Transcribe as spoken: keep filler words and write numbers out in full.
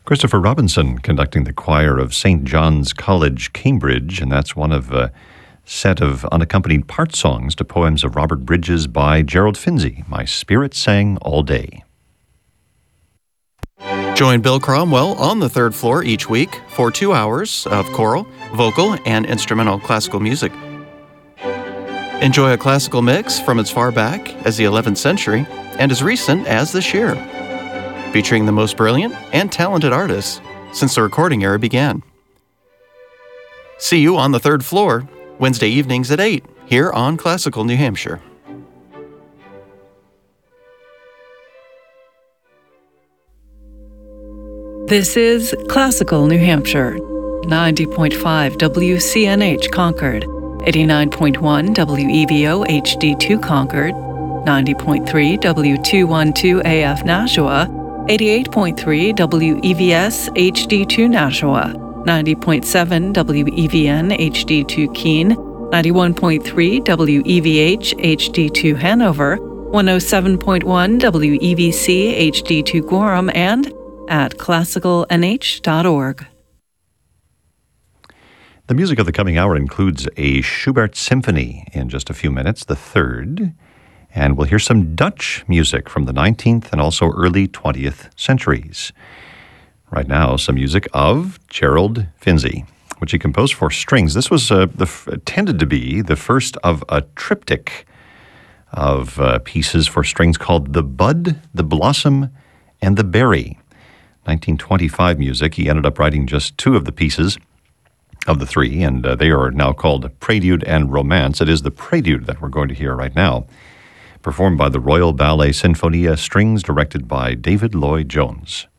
Christopher Robinson conducting the choir of Saint John's College, Cambridge, and that's one of a set of unaccompanied part songs to poems of Robert Bridges by Gerald Finzi, My Spirit Sang All Day. Join Bill Cromwell on the third floor each week for two hours of choral, vocal, and instrumental classical music. Enjoy a classical mix from as far back as the eleventh century and as recent as this year, featuring the most brilliant and talented artists since the recording era began. See you on the third floor, Wednesday evenings at eight, here on Classical New Hampshire. This is Classical New Hampshire, ninety point five W C N H Concord, eighty-nine point one W E V O H D two Concord, ninety point three W two twelve A F Nashua, eighty-eight point three W E V S H D two Nashua, ninety point seven W E V N H D two Keene, ninety-one point three W E V H H D two Hanover, one oh seven point one W E V C H D two Gorham, and at classical n h dot org. The music of the coming hour includes a Schubert symphony in just a few minutes, the third, and we'll hear some Dutch music from the nineteenth and also early twentieth centuries. Right now, some music of Gerald Finzi, which he composed for strings. This was uh, the, tended to be the first of a triptych of uh, pieces for strings called The Bud, The Blossom, and The Berry. nineteen twenty-five music. He ended up writing just two of the pieces of the three, and uh, they are now called Prelude and Romance. It is the Prelude that we're going to hear right now, performed by the Royal Ballet Sinfonia Strings, directed by David Lloyd Jones.